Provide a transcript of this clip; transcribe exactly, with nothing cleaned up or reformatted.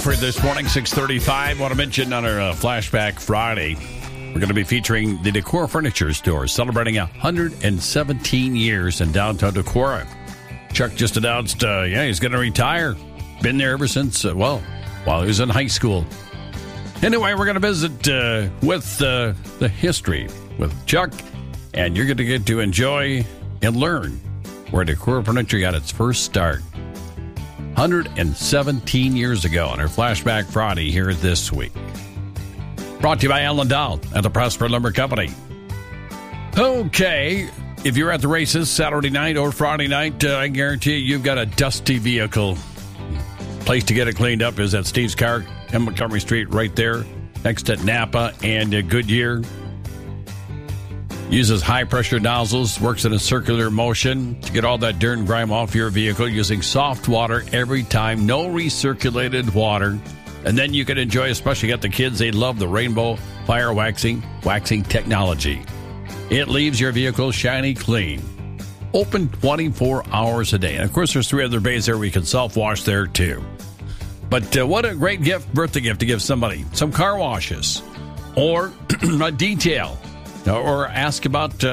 For this morning, six thirty-five, I want to mention on our uh, Flashback Friday, we're going to be featuring the Decorah Furniture Store, celebrating one hundred seventeen years in downtown Decorah. Chuck just announced, uh, yeah, he's going to retire. Been there ever since, uh, well, while he was in high school. Anyway, we're going to visit uh, with uh, the history with Chuck, and you're going to get to enjoy and learn where Decorah Furniture got its first start. one hundred seventeen years ago on our Flashback Friday here this week. Brought to you by Alan Dahl at the Prosper Lumber Company. Okay, if you're at the races Saturday night or Friday night, uh, I guarantee you you've got a dusty vehicle. Place to get it cleaned up is at Steve's Car, on Montgomery Street, right there, next to Napa and uh, Goodyear. Uses high-pressure nozzles, works in a circular motion to get all that dirt and grime off your vehicle using soft water every time, no recirculated water. And then you can enjoy, especially got the kids, they love the rainbow fire waxing, waxing technology. It leaves your vehicle shiny clean. Open twenty-four hours a day. And, of course, there's three other bays there where you can self-wash there, too. But uh, what a great gift, birthday gift to give somebody. Some car washes or a detail. Or ask about uh,